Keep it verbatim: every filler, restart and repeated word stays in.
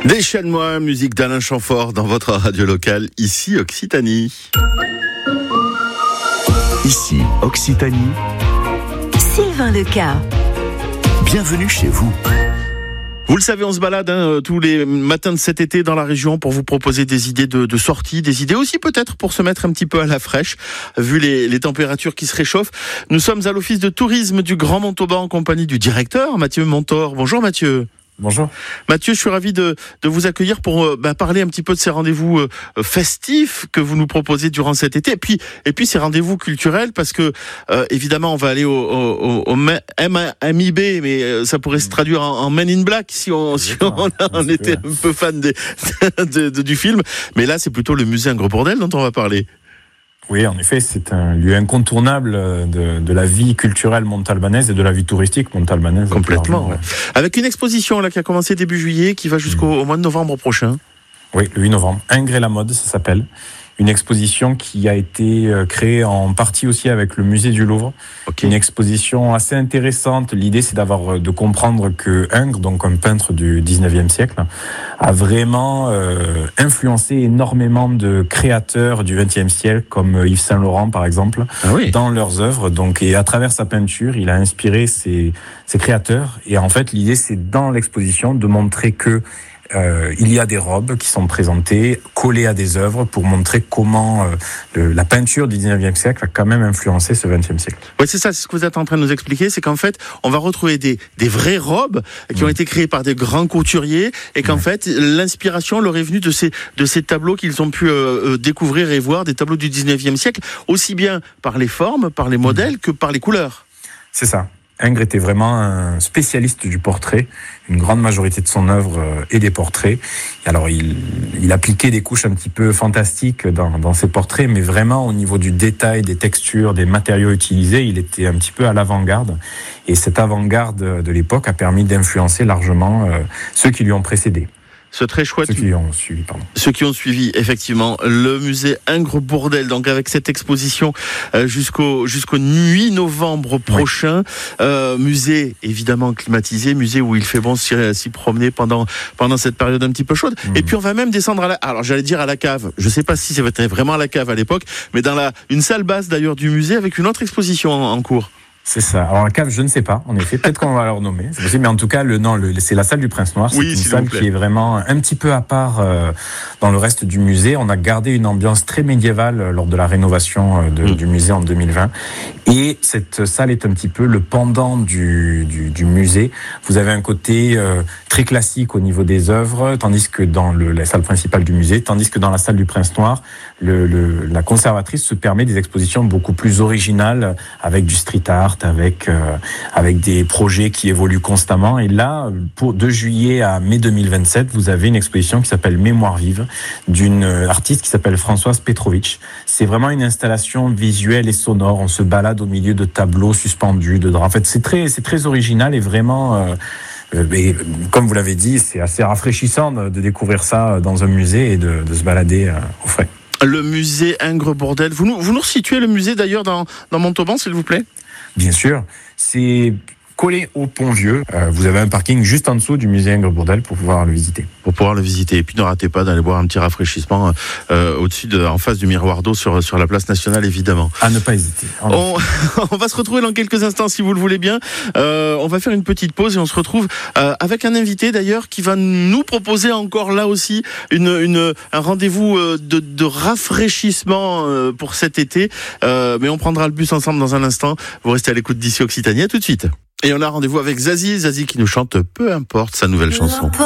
Déchaîne-moi, musique d'Alain Chamfort dans votre radio locale, ici Occitanie. Ici Occitanie. Sylvain Leca. Bienvenue chez vous. Vous le savez, on se balade hein, tous les matins de cet été dans la région pour vous proposer des idées de, de sortie, des idées aussi peut-être pour se mettre un petit peu à la fraîche, vu les, les températures qui se réchauffent. Nous sommes à l'office de tourisme du Grand Montauban en compagnie du directeur Mathieu Montor. Bonjour Mathieu. Bonjour. Mathieu, je suis ravi de, de vous accueillir pour euh, bah, parler un petit peu de ces rendez-vous euh, festifs que vous nous proposez durant cet été. Et puis, et puis ces rendez-vous culturels, parce que euh, évidemment, on va aller au, au, au M I B, mais euh, ça pourrait se traduire en, en Men in Black si on, si on, on était un peu fan de, de, de, du film. Mais là, c'est plutôt le musée Ingres Bourdelle dont on va parler. Oui, en effet, c'est un lieu incontournable de, de la vie culturelle montalbanaise et de la vie touristique montalbanaise. Complètement, ouais. Avec une exposition là qui a commencé début juillet, qui va jusqu'au mmh. au mois de novembre prochain. Oui, le huit novembre. Ingres et la mode, ça s'appelle. Une exposition qui a été créée en partie aussi avec le musée du Louvre. Okay. Une exposition assez intéressante. L'idée, c'est d'avoir, de comprendre que Ingres, donc un peintre du dix-neuvième siècle, a vraiment euh, influencé énormément de créateurs du vingtième siècle, comme Yves Saint Laurent, par exemple, ah oui. dans leurs œuvres. Donc, et à travers sa peinture, il a inspiré ces, ces créateurs. Et en fait, l'idée, c'est dans l'exposition de montrer que Euh, il y a des robes qui sont présentées, collées à des œuvres pour montrer comment euh, le, la peinture du dix-neuvième siècle a quand même influencé ce vingtième siècle. Oui, c'est ça, c'est ce que vous êtes en train de nous expliquer, c'est qu'en fait, on va retrouver des, des vraies robes qui mmh. ont été créées par des grands couturiers et qu'en mmh. fait, l'inspiration leur est venue de ces, de ces tableaux qu'ils ont pu euh, découvrir et voir, des tableaux du dix-neuvième siècle, aussi bien par les formes, par les modèles mmh. que par les couleurs. C'est ça. Ingres était vraiment un spécialiste du portrait. Une grande majorité de son œuvre est des portraits. Et alors, il, il appliquait des couches un petit peu fantastiques dans, dans ses portraits, mais vraiment au niveau du détail, des textures, des matériaux utilisés, il était un petit peu à l'avant-garde. Et cette avant-garde de l'époque a permis d'influencer largement euh, ceux qui lui ont précédé. Ce très chouette. Ceux qui ont suivi, pardon. Ceux qui ont suivi, effectivement, le musée Ingres Bourdelle, donc avec cette exposition euh, jusqu'au jusqu'au huit novembre prochain. Oui. Euh, musée évidemment climatisé, musée où il fait bon s'y, s'y promener pendant pendant cette période un petit peu chaude. Mmh. Et puis on va même descendre à la, alors j'allais dire à la cave. Je sais pas si c'était vraiment à la cave à l'époque, mais dans la une salle basse d'ailleurs du musée avec une autre exposition en, en cours. C'est ça. Alors la cave, je ne sais pas. En effet, peut-être qu'on va leur nommer. C'est possible, mais en tout cas, le non, le, c'est la salle du Prince Noir. C'est oui, une salle qui est vraiment un petit peu à part euh, dans le reste du musée. On a gardé une ambiance très médiévale euh, lors de la rénovation de, mmh. du musée en deux mille vingt. Et cette salle est un petit peu le pendant du, du, du musée. Vous avez un côté euh, très classique au niveau des œuvres, tandis que dans le, la salle principale du musée, tandis que dans la salle du Prince Noir, le, le, la conservatrice se permet des expositions beaucoup plus originales avec du street art, avec euh, avec des projets qui évoluent constamment. Et là, pour de juillet à mai deux mille vingt-sept, vous avez une exposition qui s'appelle Mémoire vive d'une artiste qui s'appelle Françoise Petrovitch. C'est vraiment une installation visuelle et sonore. On se balade au milieu de tableaux suspendus, de draps. En fait, c'est très c'est très original et vraiment. Euh, Mais comme vous l'avez dit, c'est assez rafraîchissant de découvrir ça dans un musée et de, de se balader au frais. Le musée Ingres Bourdelle. Vous nous, vous nous situez le musée d'ailleurs dans, dans Montauban, s'il vous plaît ? Bien sûr. C'est collé au Pont Vieux. Euh, vous avez un parking juste en dessous du musée Ingres Bourdelle pour pouvoir le visiter. Pour pouvoir le visiter. Et puis ne ratez pas d'aller boire un petit rafraîchissement euh, au-dessus, de, en face du miroir d'eau sur, sur la place nationale, évidemment. À ne pas hésiter. On, on va se retrouver dans quelques instants, si vous le voulez bien. Euh, on va faire une petite pause et on se retrouve euh, avec un invité d'ailleurs qui va nous proposer encore là aussi une, une, un rendez-vous de, de rafraîchissement euh, pour cet été. Euh, mais on prendra le bus ensemble dans un instant. Vous restez à l'écoute d'ici Occitanie. À tout de suite. Et on a rendez-vous avec Zazie, Zazie qui nous chante Peu importe sa nouvelle chanson.